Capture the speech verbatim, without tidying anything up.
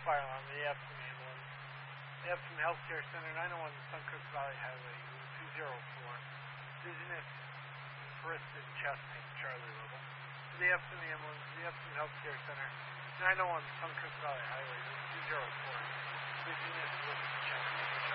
fire alarm, the Epsom ambulance. The Epsom Healthcare Center, nine oh one Suncrest Valley Highway, two zero four. Dizziness, wrist and chest pain, Charlie level. To the Epsom ambulance, the Epsom Healthcare Center, nine oh one Suncrest Valley Highway, two zero four. Dizziness, wrist and chest pain.